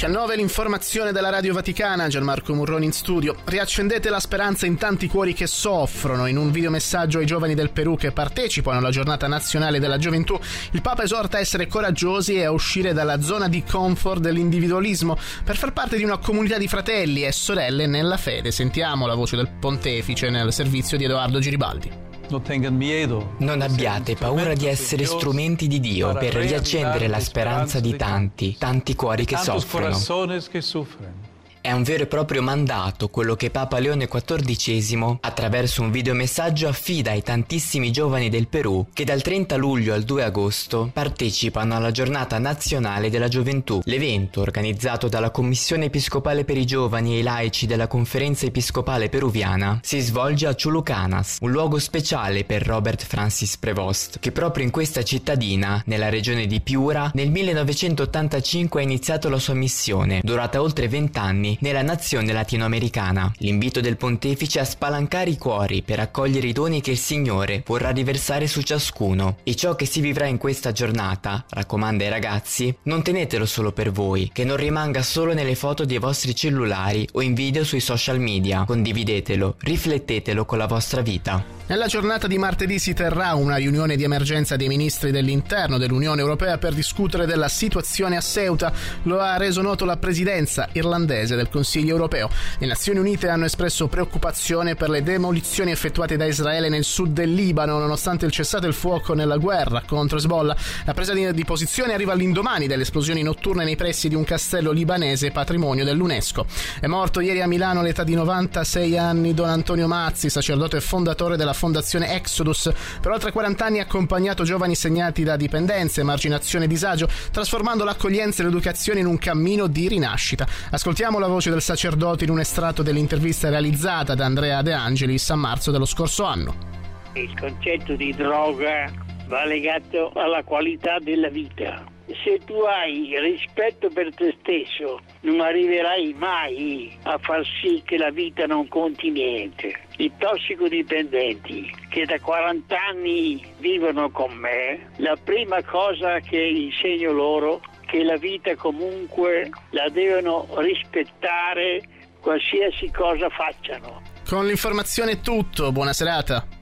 19 l'informazione della Radio Vaticana, Gianmarco Murroni in studio. Riaccendete la speranza in tanti cuori che soffrono. In un videomessaggio ai giovani del Perù che partecipano alla giornata nazionale della gioventù, il Papa esorta a essere coraggiosi e a uscire dalla zona di comfort dell'individualismo per far parte di una comunità di fratelli e sorelle nella fede. Sentiamo la voce del pontefice nel servizio di Edoardo Giribaldi. Non abbiate paura di essere strumenti di Dio per riaccendere la speranza di tanti cuori che soffrono. È un vero e proprio mandato quello che Papa Leone XIV, attraverso un videomessaggio, affida ai tantissimi giovani del Perù che dal 30 luglio al 2 agosto partecipano alla Giornata Nazionale della Gioventù. L'evento, organizzato dalla Commissione Episcopale per i Giovani e i Laici della Conferenza Episcopale Peruviana, si svolge a Chulucanas, un luogo speciale per Robert Francis Prevost, che proprio in questa cittadina, nella regione di Piura, nel 1985 ha iniziato la sua missione, durata oltre 20 anni, nella nazione latinoamericana. L'invito del pontefice a spalancare i cuori per accogliere i doni che il Signore vorrà riversare su ciascuno. E ciò che si vivrà in questa giornata, raccomanda ai ragazzi, non tenetelo solo per voi, che non rimanga solo nelle foto dei vostri cellulari o in video sui social media. Condividetelo, riflettetelo con la vostra vita. Nella giornata di martedì si terrà una riunione di emergenza dei ministri dell'interno dell'Unione Europea per discutere della situazione a Ceuta. Lo ha reso noto la presidenza irlandese del Consiglio Europeo. Le Nazioni Unite hanno espresso preoccupazione per le demolizioni effettuate da Israele nel sud del Libano, nonostante il cessate il fuoco nella guerra contro Hezbollah. La presa di posizione arriva all'indomani delle esplosioni notturne nei pressi di un castello libanese patrimonio dell'UNESCO. È morto ieri a Milano all'età di 96 anni Don Antonio Mazzi, sacerdote e fondatore della Fondazione Exodus. Per oltre 40 anni ha accompagnato giovani segnati da dipendenze, emarginazione e disagio, trasformando l'accoglienza e l'educazione in un cammino di rinascita. Ascoltiamo la voce del sacerdote in un estratto dell'intervista realizzata da Andrea De Angelis a marzo dello scorso anno. Il concetto di droga va legato alla qualità della vita. Se tu hai rispetto per te stesso, non arriverai mai a far sì che la vita non conti niente. I tossicodipendenti che da 40 anni vivono con me, la prima cosa che insegno loro è che la vita comunque la devono rispettare qualsiasi cosa facciano. Con l'informazione è tutto, buona serata.